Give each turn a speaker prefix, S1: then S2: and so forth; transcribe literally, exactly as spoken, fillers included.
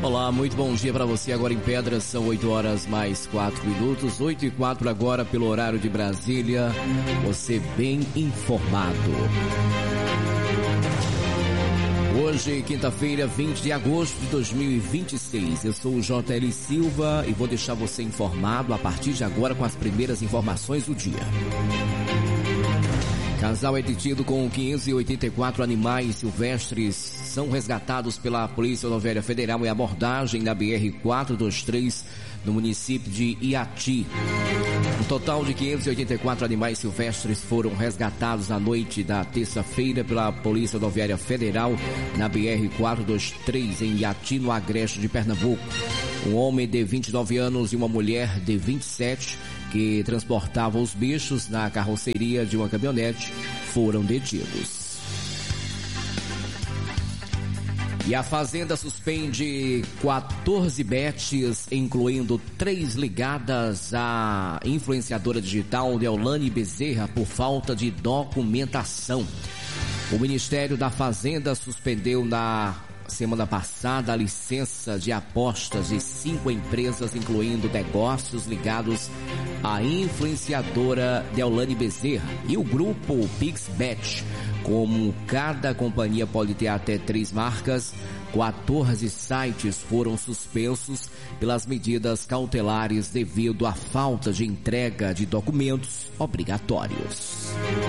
S1: Olá, muito bom dia para você. Agora em Pedras são oito horas mais quatro minutos, oito e quatro agora pelo horário de Brasília. Você bem informado. Hoje, quinta-feira, vinte de agosto de dois mil e vinte e seis. Eu sou o J L Silva e vou deixar você informado a partir de agora com as primeiras informações do dia. Casal é detido com quinhentos e oitenta e quatro animais silvestres, são resgatados pela Polícia Rodoviária Federal em abordagem na B R quatrocentos e vinte e três, no município de Iati. Um total de quinhentos e oitenta e quatro animais silvestres foram resgatados na noite da terça-feira pela Polícia Rodoviária Federal na B R quatrocentos e vinte e três, em Iati, no Agreste de Pernambuco. Um homem de vinte e nove anos e uma mulher de vinte e sete, que transportavam os bichos na carroceria de uma caminhonete, foram detidos. E a Fazenda suspende quatorze bets, incluindo três ligadas à influenciadora digital Deolane Bezerra, por falta de documentação. O Ministério da Fazenda suspendeu na semana passada a licença de apostas de cinco empresas, incluindo negócios ligados à influenciadora Deolane Bezerra e o grupo PixBet. Como cada companhia pode ter até três marcas, quatorze sites foram suspensos pelas medidas cautelares devido à falta de entrega de documentos obrigatórios.